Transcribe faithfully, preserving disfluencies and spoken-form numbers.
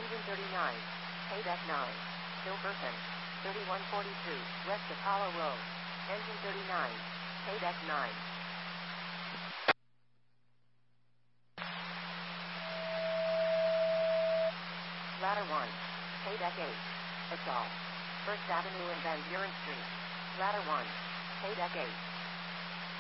Engine thirty-nine. Paydeck nine. Hilverton. thirty-one forty-two, West Apollo Road. Engine thirty-nine. Paydeck nine. Ladder one. Paydeck eight. Assault. First Avenue and Van Buren Street. Ladder one. Paydeck eight.